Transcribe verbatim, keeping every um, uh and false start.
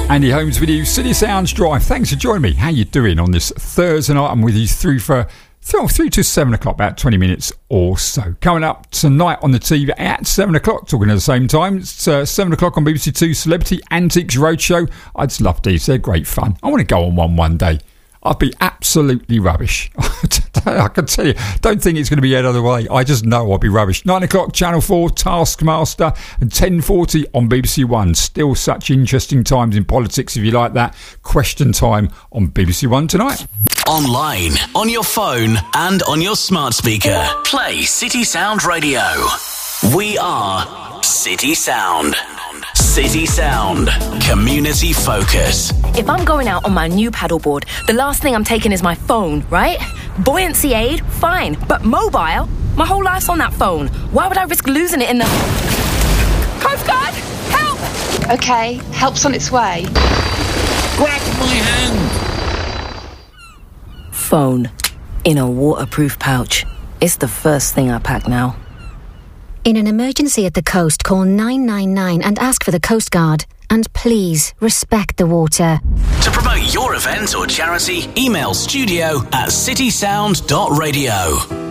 Andy Holmes with you, City Sounds Drive. Thanks for joining me. How you doing on this Thursday night? I'm with you through for through, through to seven o'clock, about twenty minutes or so. Coming up tonight on the T V at seven o'clock, talking at the same time. It's uh, seven o'clock on B B C Two, Celebrity Antiques Roadshow. I just love these. They're great fun. I want to go on one one day. I'd be absolutely rubbish. I can tell you, don't think it's going to be any other way. I just know I'll be rubbish. Nine o'clock, Channel four, Taskmaster, and ten forty on B B C One. Still such interesting times in politics, if you like that. Question time on B B C One tonight. Online, on your phone, and on your smart speaker. Play City Sound Radio. We are City Sound. City Sound. Community focus. If I'm going out on my new paddleboard, the last thing I'm taking is my phone, right? Buoyancy aid, fine. But mobile? My whole life's on that phone. Why would I risk losing it in the... Coast Guard! Help! Okay, help's on its way. Grab my hand! Phone. In a waterproof pouch. It's the first thing I pack now. In an emergency at the coast, call nine nine nine and ask for the Coast Guard. And please, respect the water. To promote your event or charity, email studio at citysound dot radio.